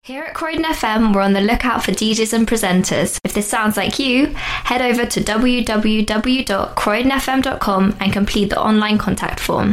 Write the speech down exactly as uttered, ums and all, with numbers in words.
Here at Croydon F M, we're on the lookout for D Js and presenters. If this sounds like you, head over to w w w dot croydon f m dot com and complete the online contact form.